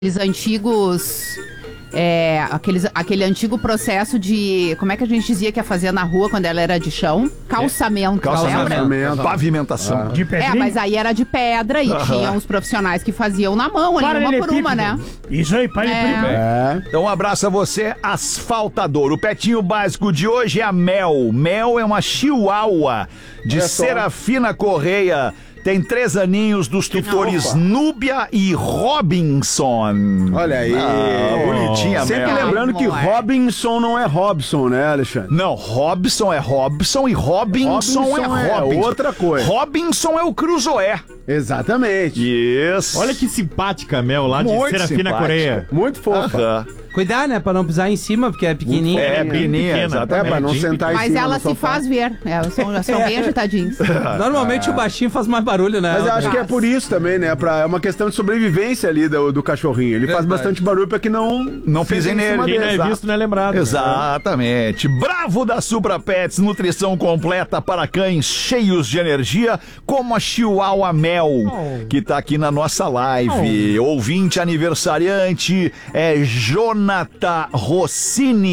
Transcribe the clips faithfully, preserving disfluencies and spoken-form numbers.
Aqueles antigos... É, aqueles, aquele antigo processo de... Como é que a gente dizia que ia fazer na rua quando ela era de chão? Calçamento, Calçamento, lembra? pavimentação. Ah. De pedrinha? É, mas aí era de pedra e Aham. tinha uns profissionais que faziam na mão, ali, uma por uma, né? Isso aí, paralelepípedo. É. Então um abraço a você, asfaltador. O petinho básico de hoje é a Mel. Mel é uma chihuahua de Olha só. Serafina Correia. Tem três aninhos, dos tutores Opa. Núbia e Robinson. Olha aí. Ah, bonitinha, Sempre Mel. lembrando que Amor. Robinson não é Robson, né, Alexandre? Não, Robson é Robson e Robinson, Robinson é é Robinson. outra coisa. Robinson é o Cruzoé. Exatamente. Isso. Olha que simpática a Mel lá de Muito Serafina simpática. Coreia. Muito fofa. Aham. Cuidar, né? Pra não pisar em cima, porque é pequenininha. É, pequenininha, pequena. exatamente. É, pra não Bem sentar em Mas cima ela no se sofá. faz ver. Elas são, elas são bem agitadinhos. Normalmente o baixinho faz mais barulho, né? Mas eu acho que é por isso também, né? Pra, é uma questão de sobrevivência ali do, do cachorrinho. Ele faz Verdade. bastante barulho pra que não... Não pisem sentem em cima nele. Quem dele. não é Exato. visto não é lembrado. Exatamente. Bravo da Supra Pets, nutrição completa para cães cheios de energia, como a Chihuahua Mel, que tá aqui na nossa live. Ouvinte aniversariante é Jonathan Rossini.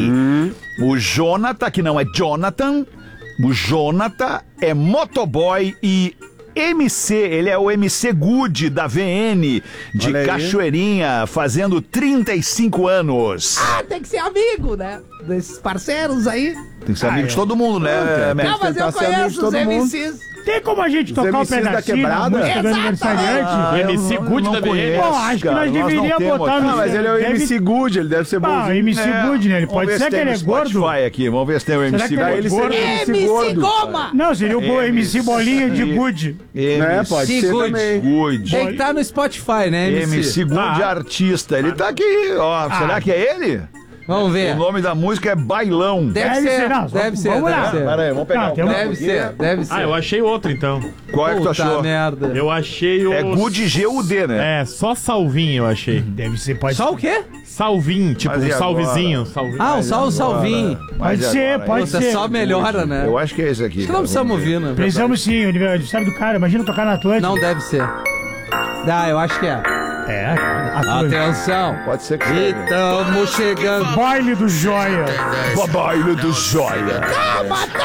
O Jonathan, que não é Jonathan, o Jonathan é motoboy e M C, ele é o M C Good da V N de Olha aí. Cachoeirinha, fazendo trinta e cinco anos. Ah, tem que ser amigo, né? Desses parceiros aí. Tem que ser amigo de todo mundo, né, Mac? Não, mas eu tentar ser amigo de conheço os todo mundo. M Cs. Tem como a gente Os tocar um M Cs da pedacinho na quebrada? música do aniversariante? Ah, O eu M C não- Good não da V N. conheço, Pô, acho que cara, nós não deveríamos temos botar aqui. no- Ah, mas ele é o Deve- M C Good, ele deve ser Ah, bonzinho. M C É. Good, né? Ele Vamos pode ver ser se tem que ele no é gordo. Spotify aqui, vamos ver se tem o Será M C que ele é Ele Good. gordo? seria M C M C gordo. Goma! Não, seria o É, M C Bolinha de Good. É, pode M C ser Good. também. Good. Tem que estar no Spotify, né, M C? M C Good Ah. artista. Ele tá aqui, ó. Será que é ele? Vamos ver. O nome da música é Bailão. Deve, Deve ser, ser, não. deve ser, Vamos deve lá. ser. Pera aí, vamos pegar Não, um tem um- Deve ser, deve ser. Ah, eu achei outro então. Qual é que tu Puta achou? merda. Eu achei o. É Good G U D, né? É, só salvinho eu achei. Deve ser, pode Só o quê? Salvinho, tipo Mas um e agora? salvezinho. salvinho. Ah, o só o Salvinho. Pode Mas e ser, agora? pode Puta, ser. só melhora, né? Eu acho que é esse aqui. Acho que não cara, precisamos vamos ver. ouvir, né? Precisamos sim, o aniversário do cara. Imagina tocar na Atlântica. Não deve ser. Ah, eu acho que é. É, Atlântica. Atenção. Pode ser que seja. Estamos chegando. Baile do Joia. Baile do Joia.